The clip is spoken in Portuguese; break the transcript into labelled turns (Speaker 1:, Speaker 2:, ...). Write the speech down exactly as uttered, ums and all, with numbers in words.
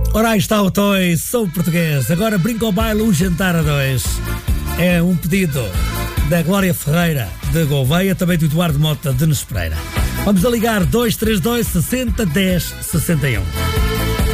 Speaker 1: Ora, aí está o Toy, sou português. Agora brinca ao baile um jantar a dois. É um pedido da Glória Ferreira de Gouveia, também do Eduardo Mota de Nespereira. Vamos a ligar dois três dois, sessenta, dez, sessenta e um.